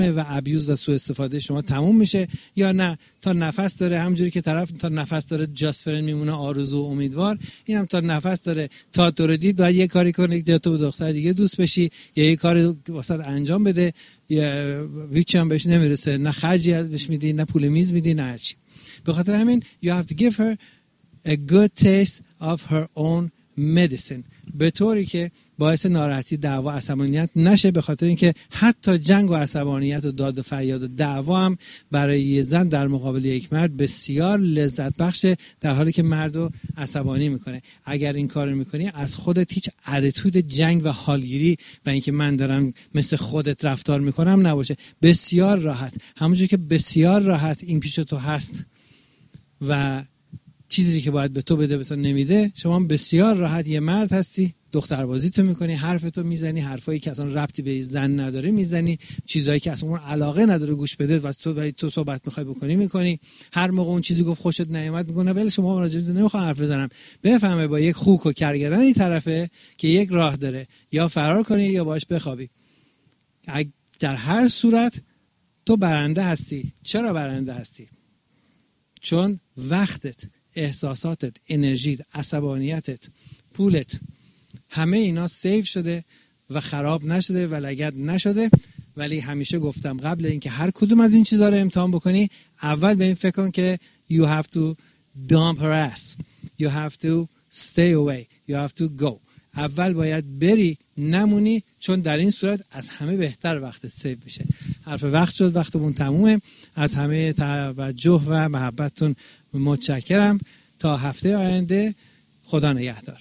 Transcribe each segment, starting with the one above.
و ابیوز و سوء استفاده شما تموم میشه، یا نه تا نفس داره، همونجوری که طرف تا نفس داره جاست فرند میمونه آرزو و امیدوار، اینم تا نفس داره تا تو رو دید باید یه کاری کنه که تو با دختر دیگه دوست بشی یا یه کاری واسط انجام بده، یا هیچی هم بهش نمیرسه، نه خرجی ازش میدی نه پول میز میدی نه هرچی. به خاطر همین you have to give her a good taste of her own medicine، به طوری که باعث ناراحتی، دعوا، عصبانیت نشه. به خاطر اینکه حتی جنگ و عصبانیت و داد و فریاد و دعوا هم برای یه زن در مقابل یک مرد بسیار لذت بخشه، در حالی که مردو عصبانی میکنه. اگر این کارو میکنی از خودت هیچ اتیتود جنگ و حالگیری و اینکه من دارم مثل خودت رفتار میکنم نباشه. بسیار راحت، همونجوری که بسیار راحت این پیش تو هست و چیزی که باید به تو بده به تو نمیده، شما بسیار راحت یه مرد هستی، دختربازی تو میکنی، حرفتو میزنی، حرفایی که اصلا ربطی به زن نداره میزنی، چیزایی که اصلا اون علاقه نداره گوش بده و تو صحبت میخوای بکنی میکنی. هر موقع اون چیزی گفت خوشت نیامد میگونه ولی شما راجع به نمیخوام حرف بزنم، بفهمه با یک خوک و کرگدن این طرفه که یک راه داره، یا فرار کنی یا باش بخوابی. در هر صورت تو برنده هستی. چرا برنده هستی؟ چون وقتت، احساساتت، انرژیت، عصبانیتت، پولت، همه اینا سیو شده و خراب نشده و لگد نشده. ولی همیشه گفتم قبل اینکه هر کدوم از این چیزها رو امتحان بکنی، اول به این فکر کن که you have to dump her ass, you have to stay away, you have to go. اول باید بری، نمونی، چون در این صورت از همه بهتر وقتت سیو میشه. حرف وقت شد، وقتمون تمومه. از همه توجه و محبتتون متشکرم. تا هفته آینده، خدا نگهدار.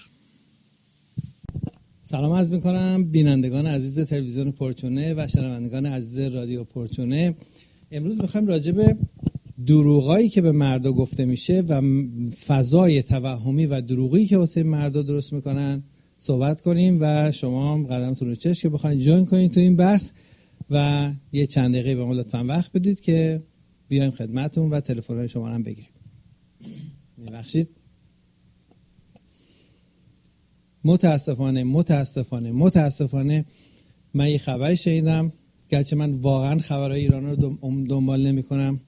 سلام عرض میکنم بینندگان عزیز تلویزیون پرچونه و شنوندگان عزیز رادیو پرچونه. امروز میخوایم راجع به دروغایی که به مردا گفته میشه و فضای توهمی و دروغی که واسه مردا درست میکنن صحبت کنیم و شما هم قدمتون رو چش که بخواید جوین کنید تو این بحث و یه چند دقیقه به ما لطفاً وقت بدید که بیایم خدمتتون و تلفن‌های شما رو هم بگیریم. میبخشید. متاسفانه من یه خبری شنیدم، گرچه من واقعا خبرهای ایران رو دنبال نمی کنم،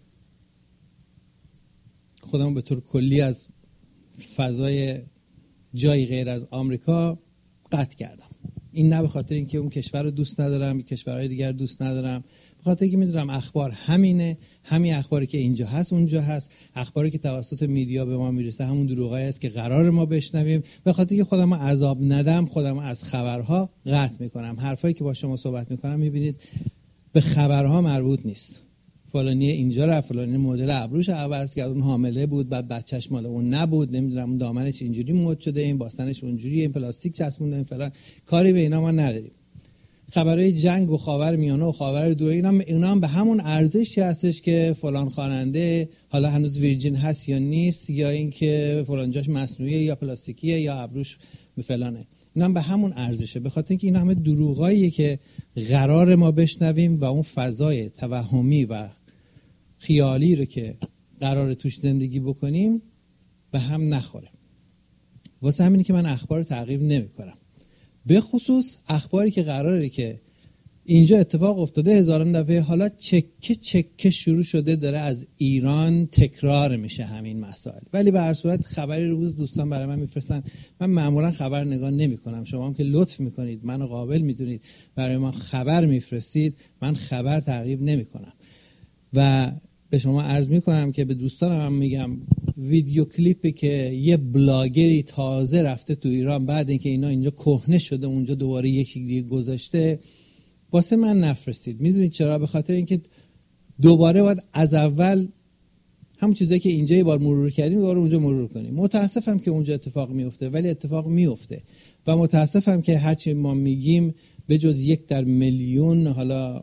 خودم به طور کلی از فضای جایی غیر از آمریکا قطع کردم. این نه به خاطر اینکه اون کشور رو دوست ندارم، کشورهای دیگر دوست ندارم، به خاطر اینکه میدونم اخبار همینه، همین اخباری که اینجا هست اونجا هست، اخباری که توسط میدیا به ما میرسه همون دروغایی است که قرار ما بشنویم. به خاطر اینکه خودم عذاب ندم، خودم از خبرها قطع میکنم. حرفایی که با شما صحبت میکنم میبینید به خبرها مربوط نیست. فلانی اینجا رفت، فلانی مدل ابروش عوض کرد، اون حامله بود بعد بچه‌ش مال اون نبود، نمیدونم اون دامنش اینجوری مد شده، این باستنش اونجوری، این پلاستیک چسبونده، این فلان. کاری به اینا ما نداریم. خبرهای جنگ و خاورمیانه و خاور دور اینا هم به همون ارزشی هستش که فلان خواننده حالا هنوز ویرجین هست یا نیست، یا اینکه فلان جاش مصنوعیه یا پلاستیکیه یا ابروش فلانه. اینا هم به همون ارزشه، به خاطر اینکه اینا همه دروغاییه که قرار ما بشنویم و اون فضای توهمی و خیالی رو که قرار توش زندگی بکنیم به هم نخوره. واسه همینه که من اخبار رو تعقیب نمی‌کنم، به خصوص اخباری که قراره که اینجا اتفاق افتاده هزاران دفعه، حالا چکه شروع شده داره از ایران تکرار میشه همین مسائل. ولی به هر صورت خبری روز دوستان برای من میفرستن، من معمولا خبر نگاه نمی‌کنم. شما هم که لطف میکنید، منو قابل میدونید، برای ما خبر میفرستید، من خبر تعقیب نمی‌کنم و به شما عرض میکنم که به دوستانم هم میگم ویدیو کلیپی که یه بلاگری تازه رفته تو ایران بعد اینکه اینا اینجا کهنه شده اونجا دوباره یکی دیگه گذاشته، واسه من نفرستید. میدونید چرا؟ به خاطر اینکه دوباره باید از اول همون چیزایی که اینجا یه بار مرور کردیم دوباره اونجا مرور کنیم. متاسفم که اونجا اتفاق میفته، ولی اتفاق میفته و متاسفم که هرچی ما میگیم به جز 1 در میلیون، حالا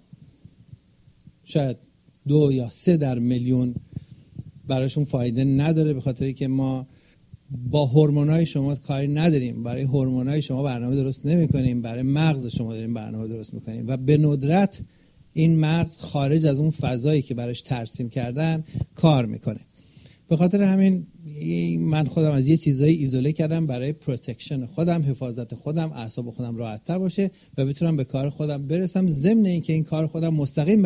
شاید 2 یا 3 در میلیون براشون فایده نداره، به خاطری که ما با هورمونای شما کاری نداریم، برای هورمونای شما برنامه درست نمی‌کنیم، برای مغز شما داریم برنامه درست می‌کنیم و به ندرت این مغز خارج از اون فضایی که براش ترسیم کردن کار میکنه. به خاطر همین من خودم از یه چیزایی ایزوله کردم برای پروتکشن خودم، حفاظت خودم، اعصاب خودم راحت‌تر باشه و بتونم به کار خودم برسم، ضمن اینکه این کار خودم مستقیم